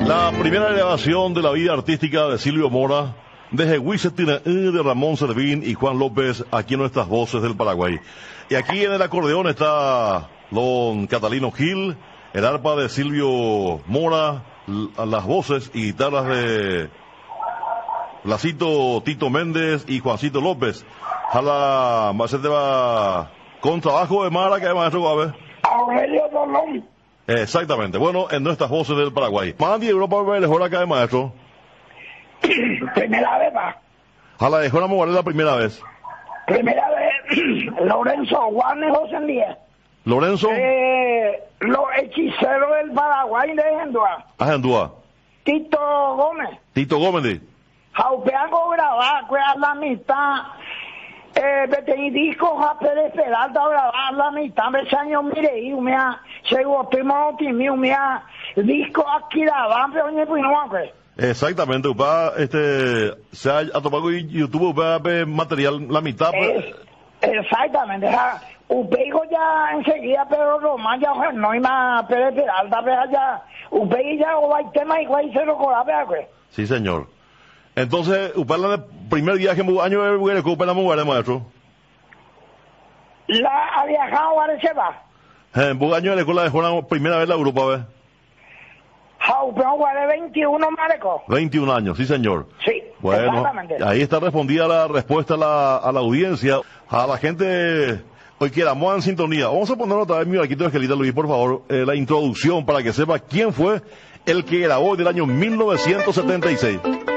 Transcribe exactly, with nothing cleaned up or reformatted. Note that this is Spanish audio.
La primera elevación de la vida artística de Silvio Mora, desde Huizetina de Ramón Servín y Juan López, aquí en nuestras voces del Paraguay. Y aquí en el acordeón está don Catalino Gil, el arpa de Silvio Mora, las voces y guitarras de Blasito Tito Méndez y Juancito López. Jala, se te va con trabajo de Mara, que es maestro Guave. Aurelio Dolón. Exactamente. Bueno, en nuestras voces del Paraguay. Mandi Europa me dejó acá de maestro. Primera vez va. Jala dejó la mover la primera vez. Primera vez, Lorenzo Juanes José Díaz. Lorenzo. Eh, los hechiceros del Paraguay de Gendua. Agendúa. Tito Gómez. Tito Gómez. Jaupeango grabar, a la mitad. Eh, betení disco Japé de Peralta grabar la mitad. Ese año mire y me ha llegó primo optimio me ha disco aquí grabar, pero no pues no pues. Exactamente, upa, este, se ha, ha tomado YouTube, upa, material la mitad. Es, exactamente, o sea, Upeigo ya enseguida, pero Román ya no hay más Pérez Peralta, pero ya, Upeigo ya o hay tema igual se lo cobra, pues. Sí, señor. Entonces, upa, el primer viaje en año de Buguere, ¿cómo la mujer, maestro? La ha viajado, ahora se va. En Buguere, año de la escuela dejó la primera vez la Europa, ¿ves? Jaupeón Guare veintiuno, Mareco. veintiún años, sí señor. Sí, bueno, exactamente. Ahí está respondida la respuesta a la, a la audiencia, a la gente hoy que la moda en sintonía. Vamos a poner otra vez mi barquito de Esquelita, Luis, por favor, eh, la introducción para que sepa quién fue el que grabó del año mil novecientos setenta y seis.